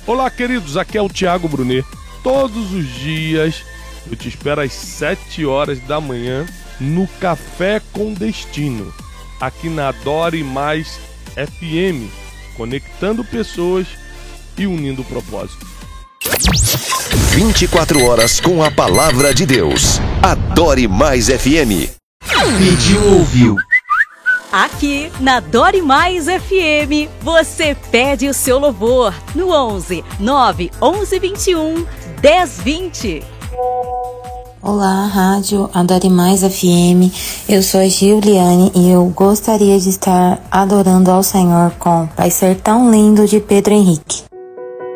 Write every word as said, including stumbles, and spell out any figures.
Olá, queridos, aqui é o Thiago Brunet. Todos os dias eu te espero às sete horas da manhã no Café com Destino, aqui na Adore Mais F M, conectando pessoas e unindo propósito. vinte e quatro horas com a palavra de Deus. Adore Mais F M. Pediu, ouviu. Aqui na Adore Mais F M, você pede o seu louvor no onze nove onze vinte e um dez vinte. Olá, Rádio Adore Mais F M, eu sou a Giuliane e eu gostaria de estar adorando ao Senhor com Vai Ser Tão Lindo de Pedro Henrique.